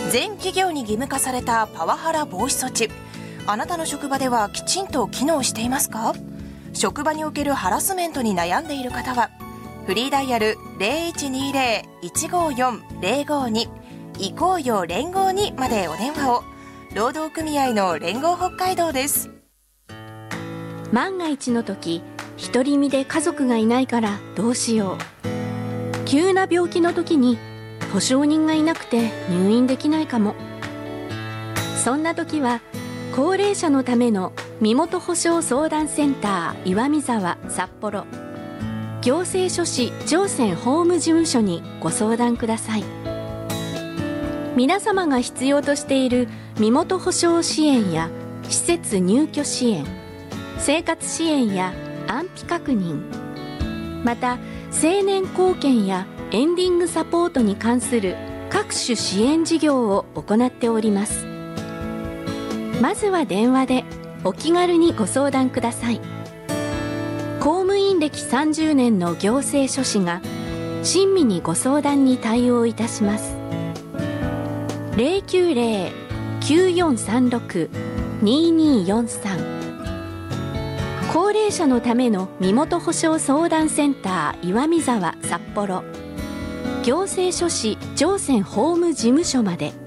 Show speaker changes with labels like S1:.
S1: 全企業に義務化されたパワハラ防止措置、あなたの職場ではきちんと機能していますか？職場におけるハラスメントに悩んでいる方はフリーダイヤル 0120-154-052 行こうよ連合にまでお電話を。労働組合の連合北海道です。
S2: 万が一の時、独り身で家族がいないからどうしよう。急な病気の時に保証人がいなくて入院できないかも。そんな時は高齢者のための身元保証相談センター岩見沢札幌行政書士上泉法務事務所にご相談ください。皆様が必要としている身元保証支援や施設入居支援、生活支援や安否確認、また成年後見やエンディングサポートに関する各種支援事業を行っております。まずは電話でお気軽にご相談ください。公務員歴30年の行政書士が親身にご相談に対応いたします。090-9436-2243 高齢者のための身元保証相談センター岩見沢札幌行政書士上泉法務事務所まで。